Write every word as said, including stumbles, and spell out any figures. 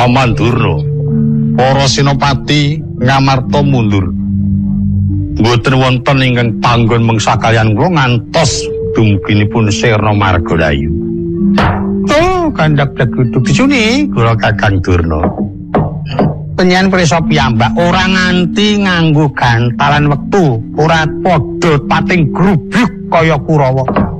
Paman Durna, para senopati ngamarta mundur. Mboten wonten ingkang panggon mangsa kaliyan kula ngantos dumuginipun Sirna Margalayu. Oh, kandhak dagudug disuni kula Kakang Durna. Penyan prisa piyambak ora nganti nganggo gantalan wektu, ora padha pating grubyuk kaya Kurawa.